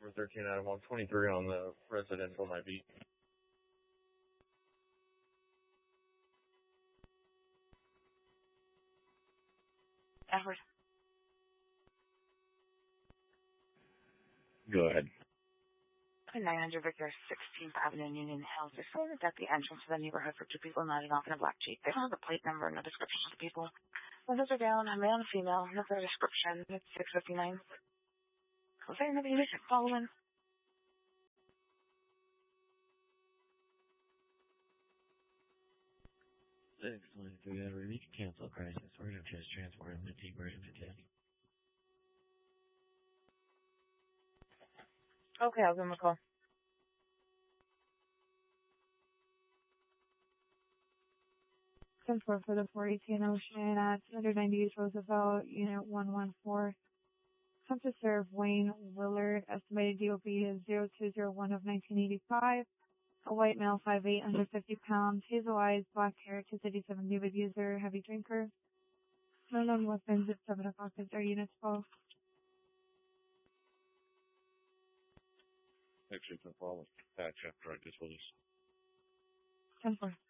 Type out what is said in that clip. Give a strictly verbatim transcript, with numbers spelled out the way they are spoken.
four thirteen out of one twenty-three on the residential might be. Edward. Go ahead. nine hundred Victor, sixteenth Avenue, Union Hills. There's someone at the entrance to the neighborhood for two people nodding off in a black Jeep. They don't have a plate number and no description of the people. Windows are down, a male and a female. No further description. It's six fifty-nine. Was there anybody we should follow in? six twenty-three, we need to cancel crisis. We're going to just transport him to T-Bridge to ten. Okay, I'll give him a call. ten four for the four eighteen Ocean at two ninety East Roosevelt, Unit one one four. Come to serve Wayne Willard. Estimated D O B is zero two zero one of nineteen eighty-five. A white male, five eight, under fifty pounds. Hazel eyes, black hair, two fifty-seven David user, heavy drinker. No known weapons at seven o'clock. Is our units full? Actually, it's a problem. Patch after I just was. ten four.